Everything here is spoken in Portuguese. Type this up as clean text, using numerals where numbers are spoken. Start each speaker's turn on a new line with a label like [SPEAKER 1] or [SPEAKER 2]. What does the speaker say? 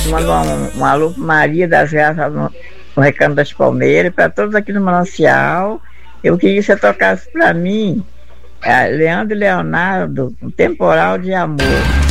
[SPEAKER 1] Mandar um alô para Maria das Graças no Recanto das Palmeiras, para todos aqui no Manancial. Eu queria que você tocasse para mim Leandro e Leonardo, um Temporal de Amor.